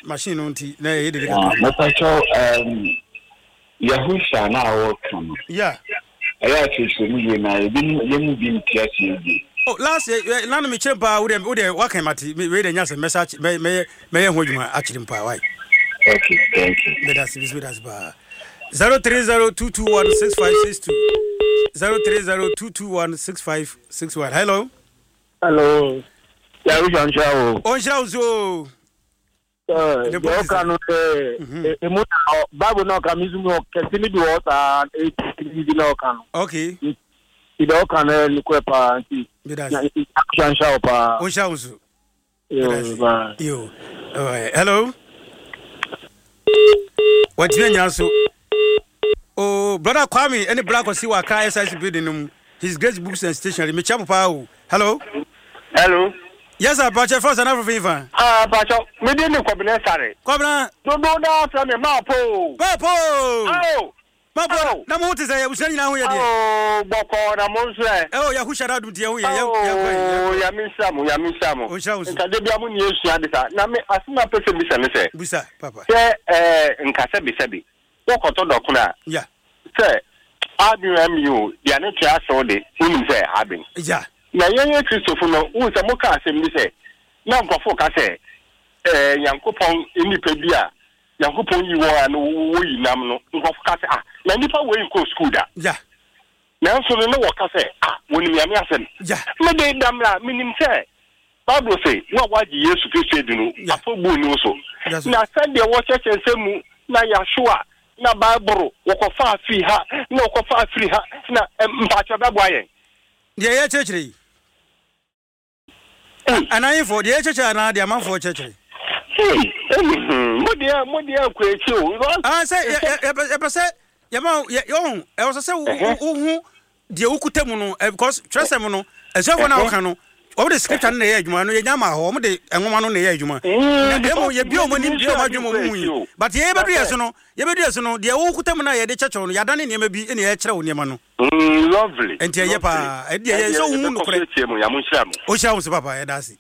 machine nti na ye de ka. Mapacho Yahusha na welcome. Yeah. Aya chiso mu na yemu bi ntiasi bi. Oh, last year na me chempa wo de waka mati we de nyase message me ho djuma akiri mpa why. Okay, thank you. Let us ba 0302216562 0302216561. Hello. Hello. Yahusha nchawo. On shauzo. Yo kanu emu babu no kamizumu kesini bi wota e no kanu. Okay. Ido kanu ni kwepa nti. Yahusha pa. On shauzo. Yo. Hello. What you nyaso? Oh, brother Kwame, any black or see what car SIC building his great books and stationery. Me chapo pa. Hello. Hello. Yes, sir, but first and everything. But me didn't come in sorry. Come on. Don't go down from me, Mapo. Papo. Oh. Mapo. Na mo tese we sani na ho ye de. Oh, boko na mo nse. Oh, ya hu shara du de ho ye. Oh, ya misamu. O sha o. Nka de bia mu ni esu ade sa. Na me asina pese bi se me se. Busa, papa. Se nka se bi se bi. Wo koto dokuna. Yeah. Se ABMU dia ne tia so de. Unim se abin. Yeah. Na yenye Christopher no wo se mo ka asem bi se. Na nkofo ka se Yankopon enipa bia Yankopon yi wo an wo yi nam no nkofo ka se na nipa wo yi ko school da. Yeah. Na so no wo ka se woni mi am asem. Yeah. Me de damra minim se Bible say wo waji Yesu Kristo edunu afogbu ni so. Na send the wo church ensemu na Yahshua na Bible wo ko fa fi ha na wo ko fa free ha na mpacha babo ayen. Ye church and I for the church and the man for church. Modia kwechu. I say Yama yon I was say who the ukutemu no because trust them no as you na waka all the scripture na ye adwuma no ye nyama ho mo de enwoma no na ye adwuma na demo ye bi o mani bi o madwuma mu but ye be do so no de ukutemu na ye de church no ya dane ne ma bi ene ye kire wo ne ma no lovely enti ye pa e de ye so hu no kure o sha wo papa ye da si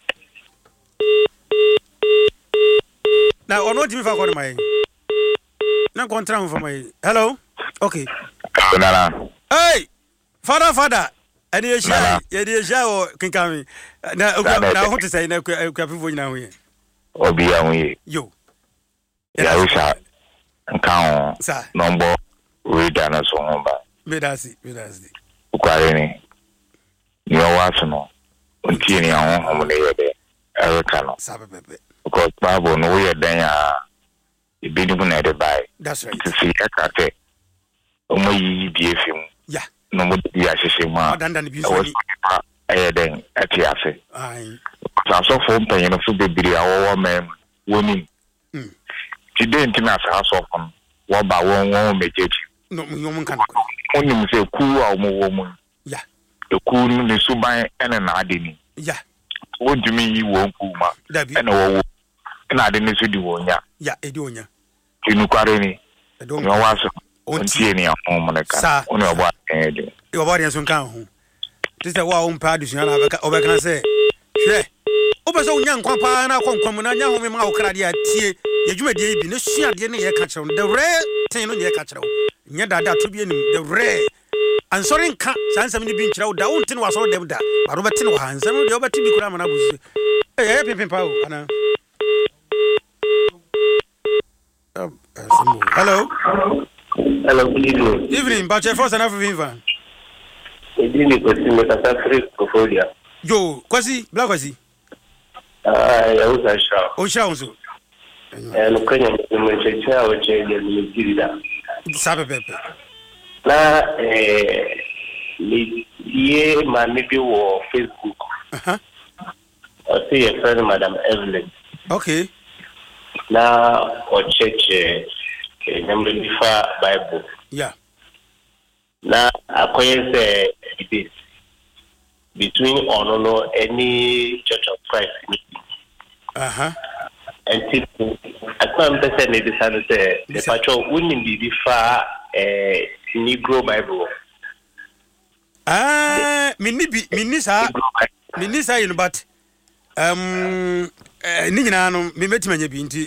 na ono ti mi fa ko mai na kontra mo fa mai hello okay hey father and you share o kinkami na ho to say na kwapifo nyina ho ye Obi anwe yo ya usha nkan number reader na so ho ba medasi ukware ni o waso no ontie ni ahom ne ye de erika no sabebepe because Bible no we dan ya ibidi mu na de bai that's right to see akate o mo yi bi efim yeah no mo di ahihye ma dandan bi so ni den atiase ai so for mpanyin no so bebiri awowo mem woni today ntina sa so fon wo ba won mejeji no mun kan onim se ku a mo wo mu yeah e ku ni suban ene na ade ni yeah wo dumi yi wo ku ma ene wo na ade ni so di wo nya yeah edi onya tinu kware ni no waso ontie ni ahom ne ka oni obo ede e obo de so kan ho tise wa umpa adusuan na obeka se hwe obeso unya nkwa pa na konkwam na nya home ma okrade atie yedwumade bi ne suade ne ye ka kire the rare thing no ne ye ka kire nya dada to bi enim the rare ansori nka sansam ni bi nkire da wontin wa so dem da baro betin wa hansam de obati bi kura mana busu eh pimpa o ana hello Good evening but your first and everything Edini ko si metata free portfolio. Yo, kwasi, bla kwasi. Ya uza sha. O sha unso. No kwenye mchecha o chele mjirida. Sabe pepe. Na ni ye maybe wo Facebook. I see a friend Madam Evelyn. Okay. Na o cheche number Bible. Yeah. Na akoyese debate between Onono any Church of Christ. And people, I can't say maybe say the patrol wouldn't be differ Negro Bible. Minisa in but ni nyina no me metima nya bi nti